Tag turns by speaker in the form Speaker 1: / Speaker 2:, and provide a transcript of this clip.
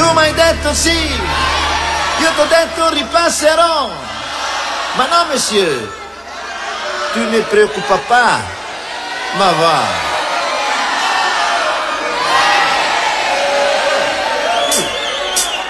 Speaker 1: Tu m'hai detto sì, io t'ho detto ripasserò. Ma no, monsieur, tu ne preoccupa pas. Ma va.